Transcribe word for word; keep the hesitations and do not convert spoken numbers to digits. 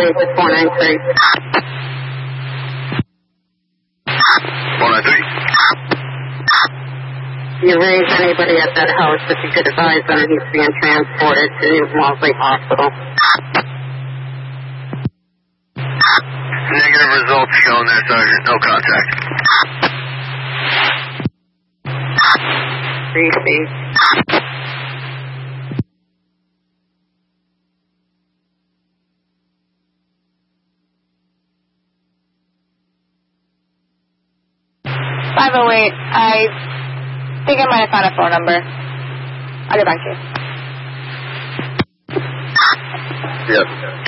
eight to four nine three. four nine three. You raise anybody at that house if you could advise them he's being transported to Wellesley Hospital. Negative results shown there, Sergeant. No contact. Three feet. five oh eight. I think I might have found a phone number. I'll get back to you. Yep.